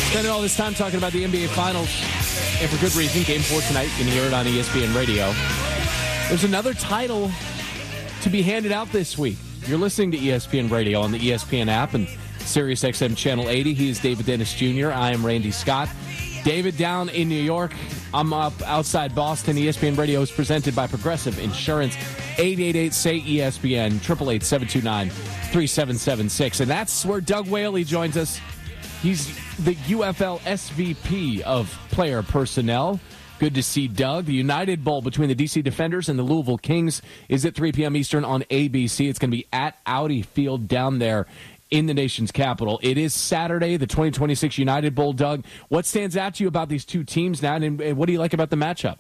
Spending all this time talking about the NBA Finals, and for good reason. Game 4 tonight. You can hear it on ESPN Radio. There's another title to be handed out this week. You're listening to ESPN Radio on the ESPN app and Sirius XM Channel 80. He is David Dennis Jr. I am Randy Scott. David down in New York. I'm up outside Boston. ESPN Radio is presented by Progressive Insurance. 888-SAY-ESPN, 888-729-3776. And that's where Doug Whaley joins us. He's the UFL SVP of player personnel. Good to see Doug. The United Bowl between the DC Defenders and the Louisville Kings is at 3 p.m. Eastern on ABC. It's going to be at Audi Field down there in the nation's capital. It is Saturday, the 2026 United Bowl. Doug, what stands out to you about these two teams now, and what do you like about the matchup?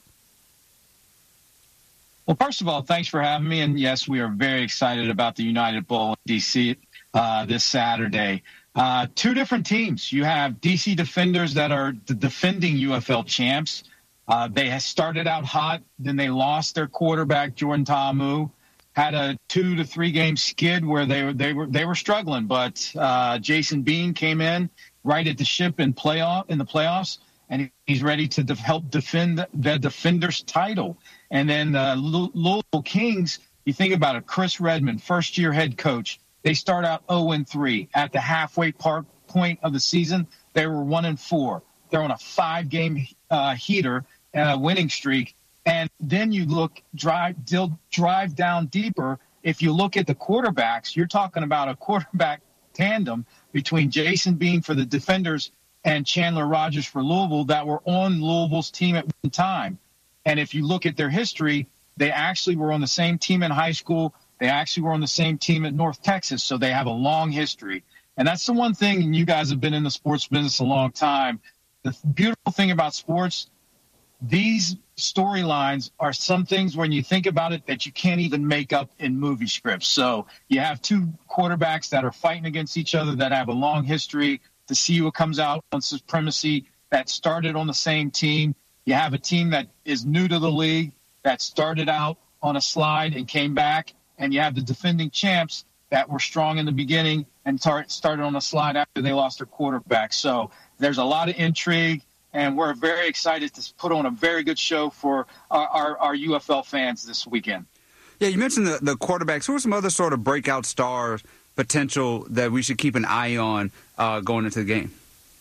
Well, first of all, thanks for having me. And yes, we are very excited about the United Bowl in DC this Saturday. Two different teams. You have DC Defenders that are the defending UFL champs. They had started out hot, then they lost their quarterback, Jordan Ta'amu. Had a 2 to 3 game skid where they were struggling, but Jason Bean came in, righted the ship in the playoffs, and he's ready to help defend the Defenders title. And then Louisville Kings, you think about it, Chris Redmond, first-year head coach. They start out 0-3. At the halfway point of the season, they were 1-4. They're on a 5-game heater winning streak. And then you drive down deeper. If you look at the quarterbacks, you're talking about a quarterback tandem between Jason Bean for the Defenders and Chandler Rogers for Louisville that were on Louisville's team at one time. And if you look at their history, they actually were on the same team in high school. They actually were on the same team at North Texas, so they have a long history. And that's the one thing, and you guys have been in the sports business a long time, the beautiful thing about sports, these storylines are some things when you think about it that you can't even make up in movie scripts. So you have two quarterbacks that are fighting against each other that have a long history to see what comes out on supremacy that started on the same team. You have a team that is new to the league that started out on a slide and came back. And you have the defending champs that were strong in the beginning and started on a slide after they lost their quarterback. So there's a lot of intrigue, and we're very excited to put on a very good show for our UFL fans this weekend. Yeah, you mentioned the quarterbacks. Who are some other sort of breakout stars potential that we should keep an eye on going into the game?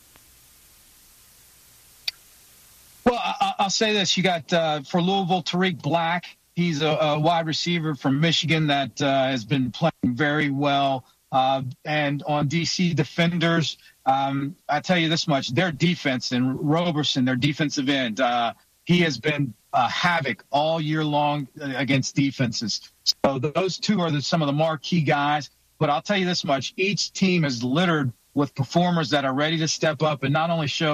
Well, I'll say this. You got, for Louisville, Tariq Black. He's a wide receiver from Michigan that has been playing very well. And on DC Defenders, I tell you this much, their defense, and Roberson, their defensive end, he has been havoc all year long against defenses. So those two are some of the marquee guys. But I'll tell you this much, each team is littered with performers that are ready to step up and not only show